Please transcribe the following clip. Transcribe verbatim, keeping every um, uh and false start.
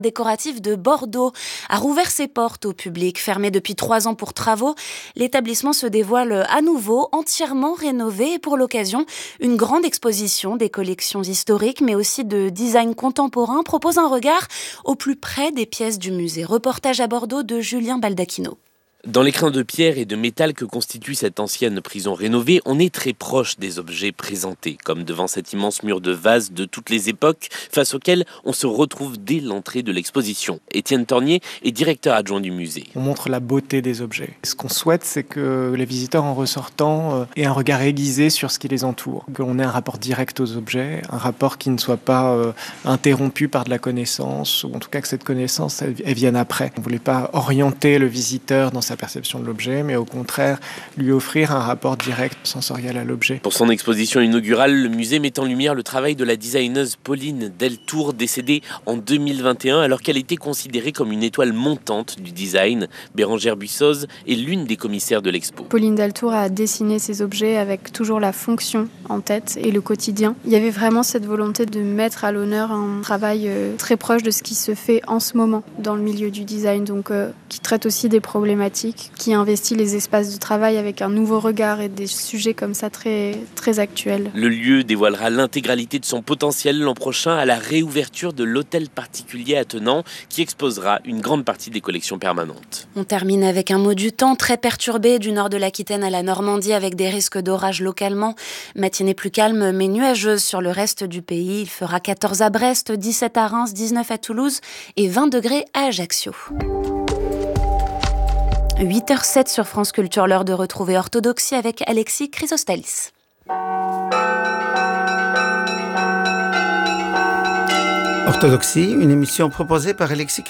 décoratif de Bordeaux a rouvert ses portes au public. Fermé depuis trois ans pour travaux, l'établissement se dévoile à nouveau, entièrement rénové et pour l'occasion, une grande exposition des collections historiques mais aussi de design contemporain propose un regard au plus près des pièces du musée. Reportage à Bordeaux de Julien Baldacchino. Dans l'écrin de pierre et de métal que constitue cette ancienne prison rénovée, on est très proche des objets présentés, comme devant cet immense mur de vases de toutes les époques, face auquel on se retrouve dès l'entrée de l'exposition. Étienne Tornier est directeur adjoint du musée. On montre la beauté des objets. Ce qu'on souhaite, c'est que les visiteurs en ressortant aient un regard aiguisé sur ce qui les entoure, qu'on ait un rapport direct aux objets, un rapport qui ne soit pas euh, interrompu par de la connaissance, ou en tout cas que cette connaissance, elle, elle vienne après. On ne voulait pas orienter le visiteur dans sa perception de l'objet, mais au contraire lui offrir un rapport direct sensoriel à l'objet. Pour son exposition inaugurale, le musée met en lumière le travail de la designeuse Pauline Deltour, décédée en deux mille vingt et un alors qu'elle était considérée comme une étoile montante du design. Bérengère Buissoz est l'une des commissaires de l'expo. Pauline Deltour a dessiné ces objets avec toujours la fonction en tête et le quotidien. Il y avait vraiment cette volonté de mettre à l'honneur un travail très proche de ce qui se fait en ce moment dans le milieu du design, donc euh, qui traite aussi des problématiques, qui investit les espaces de travail avec un nouveau regard et des sujets comme ça très, très actuels. Le lieu dévoilera l'intégralité de son potentiel l'an prochain à la réouverture de l'hôtel particulier attenant qui exposera une grande partie des collections permanentes. On termine avec un mot du temps très perturbé du nord de l'Aquitaine à la Normandie avec des risques d'orage localement. Matinée plus calme mais nuageuse sur le reste du pays. Il fera quatorze à Brest, dix-sept à Reims, dix-neuf à Toulouse et vingt degrés à Ajaccio. huit heures zéro sept sur France Culture, l'heure de retrouver Orthodoxie avec Alexis Chrysostalis. Orthodoxie, une émission proposée par Alexis Chrysostalis.